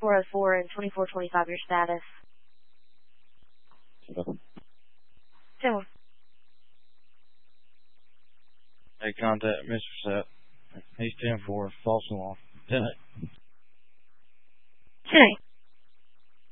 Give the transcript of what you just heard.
404 and 2425, your status. 10-4. Hey, contact Mr. Seth. He's 10-4, false alarm. 10-8. 10-8.